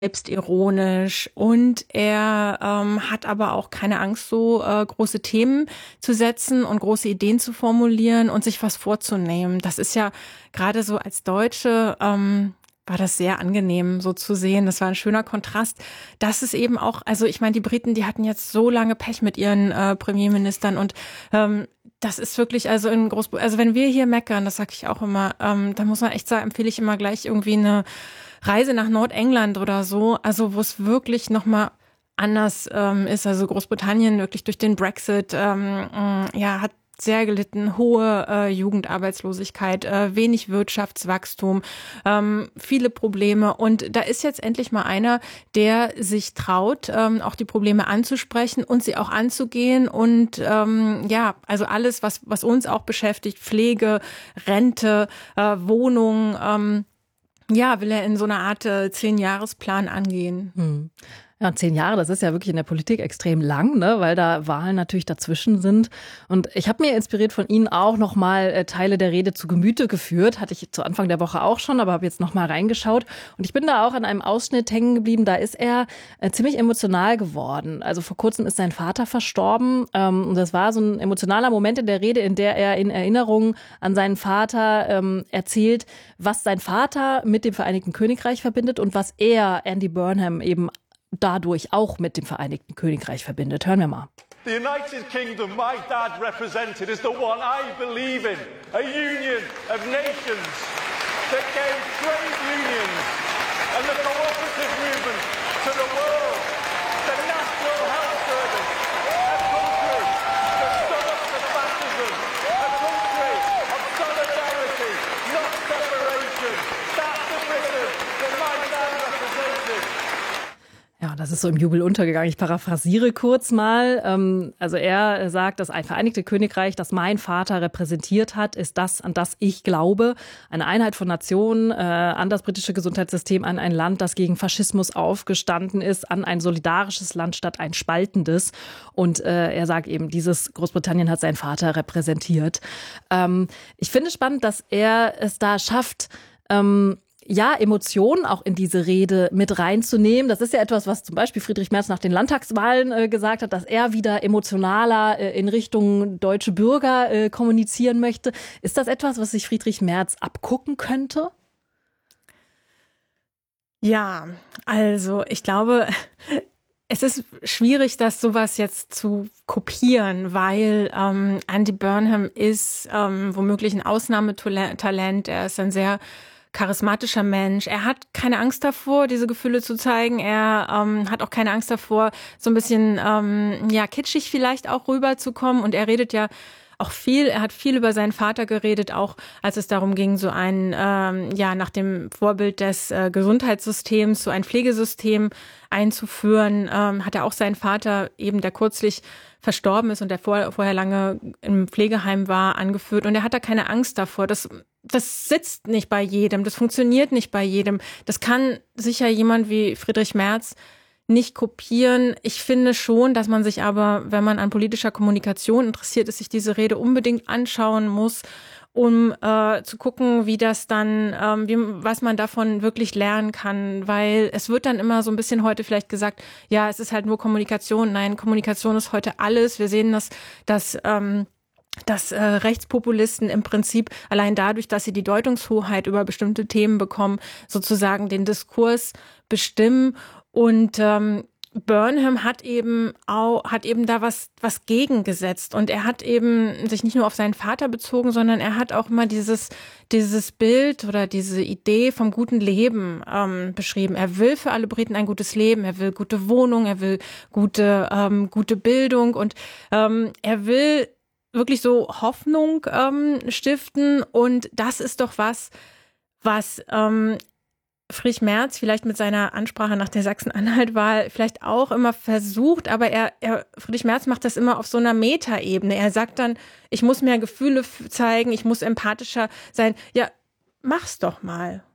selbstironisch und er hat aber auch keine Angst, so große Themen zu setzen und große Ideen zu formulieren und sich was vorzunehmen. Das ist ja gerade so als Deutsche war das sehr angenehm, so zu sehen. Das war ein schöner Kontrast. Das ist eben auch, also ich meine, die Briten, die hatten jetzt so lange Pech mit ihren Premierministern und das ist wirklich, also also wenn wir hier meckern, das sage ich auch immer, da muss man echt sagen, empfehle ich immer gleich irgendwie eine Reise nach Nordengland oder so, also wo es wirklich nochmal anders ist. Also Großbritannien wirklich durch den Brexit hat sehr gelitten, hohe Jugendarbeitslosigkeit, wenig Wirtschaftswachstum, viele Probleme. Und da ist jetzt endlich mal einer, der sich traut, auch die Probleme anzusprechen und sie auch anzugehen. Und also alles, was uns auch beschäftigt, Pflege, Rente, Wohnung, will er in so einer Art 10-Jahresplan angehen. Ja, 10 Jahre, das ist ja wirklich in der Politik extrem lang, ne, weil da Wahlen natürlich dazwischen sind. Und ich habe mir inspiriert von Ihnen auch nochmal Teile der Rede zu Gemüte geführt. Hatte ich zu Anfang der Woche auch schon, aber habe jetzt nochmal reingeschaut. Und ich bin da auch an einem Ausschnitt hängen geblieben. Da ist er ziemlich emotional geworden. Also vor kurzem ist sein Vater verstorben. Und das war so ein emotionaler Moment in der Rede, in der er in Erinnerung an seinen Vater erzählt, was sein Vater mit dem Vereinigten Königreich verbindet und was er, Andy Burnham, eben dadurch auch mit dem Vereinigten Königreich verbindet. Hören wir mal. The United Kingdom my dad represented is the one I believe in. A union of nations that gave trade unions and the cooperative movement to the world. The National Health Service, a country that stood up to fascism, a country of solidarity, not separation. That's the Britain that my dad represented. Ja, das ist so im Jubel untergegangen. Ich paraphrasiere kurz mal. Also er sagt, das Vereinigte Königreich, das mein Vater repräsentiert hat, ist das, an das ich glaube. Eine Einheit von Nationen, an das britische Gesundheitssystem, an ein Land, das gegen Faschismus aufgestanden ist, an ein solidarisches Land statt ein spaltendes. Und er sagt eben, dieses Großbritannien hat sein Vater repräsentiert. Ich finde spannend, dass er es da schafft, Emotionen auch in diese Rede mit reinzunehmen. Das ist ja etwas, was zum Beispiel Friedrich Merz nach den Landtagswahlen gesagt hat, dass er wieder emotionaler in Richtung deutsche Bürger kommunizieren möchte. Ist das etwas, was sich Friedrich Merz abgucken könnte? Ja, also ich glaube, es ist schwierig, das sowas jetzt zu kopieren, weil Andy Burnham ist womöglich ein Ausnahmetalent. Er ist ein sehr charismatischer Mensch. Er hat keine Angst davor, diese Gefühle zu zeigen. Er hat auch keine Angst davor, so ein bisschen kitschig vielleicht auch rüberzukommen. Und er redet ja auch viel. Er hat viel über seinen Vater geredet, auch als es darum ging, so ein nach dem Vorbild des Gesundheitssystems, so ein Pflegesystem einzuführen. Hat er auch seinen Vater eben, der kürzlich verstorben ist und der vorher lange im Pflegeheim war, angeführt. Und er hat da keine Angst davor. Das sitzt nicht bei jedem, das funktioniert nicht bei jedem. Das kann sicher jemand wie Friedrich Merz nicht kopieren. Ich finde schon, dass man sich aber, wenn man an politischer Kommunikation interessiert ist, sich diese Rede unbedingt anschauen muss, um zu gucken, wie das dann, was man davon wirklich lernen kann, weil es wird dann immer so ein bisschen heute vielleicht gesagt, ja, es ist halt nur Kommunikation. Nein, Kommunikation ist heute alles. Wir sehen dass Rechtspopulisten im Prinzip allein dadurch, dass sie die Deutungshoheit über bestimmte Themen bekommen, sozusagen den Diskurs bestimmen. Und Burnham hat eben da was gegengesetzt, und er hat eben sich nicht nur auf seinen Vater bezogen, sondern er hat auch immer dieses Bild oder diese Idee vom guten Leben beschrieben. Er will für alle Briten ein gutes Leben, er will gute Wohnung, er will gute Bildung, und er will wirklich so Hoffnung stiften. Und das ist doch was Friedrich Merz vielleicht mit seiner Ansprache nach der Sachsen-Anhalt-Wahl vielleicht auch immer versucht, aber Friedrich Merz macht das immer auf so einer Metaebene. Er sagt dann, ich muss mehr Gefühle zeigen, ich muss empathischer sein. Ja, mach's doch mal.